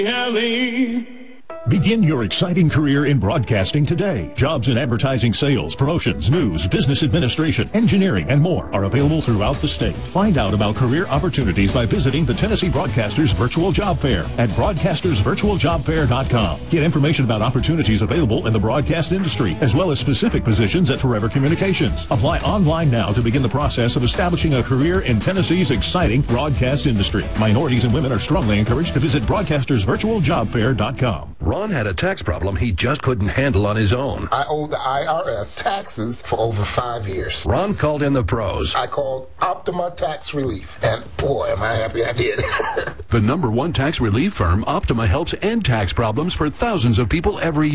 Begin your exciting career in broadcasting today. Jobs in advertising, sales, promotions, news, business administration, engineering, and more are available throughout the state. Find out about career opportunities by visiting the Tennessee Broadcasters Virtual Job Fair at broadcastersvirtualjobfair.com. Get information about opportunities available in the broadcast industry, as well as specific positions at Forever Communications. Apply online now to begin the process of establishing a career in Tennessee's exciting broadcast industry. Minorities and women are strongly encouraged to visit broadcastersvirtualjobfair.com. Ron had a tax problem he just couldn't handle on his own. I owe the IRS taxes for over 5 years. Ron called in the pros. I called Optima Tax Relief, and boy, am I happy I did. The #1 tax relief firm, Optima, helps end tax problems for thousands of people every year.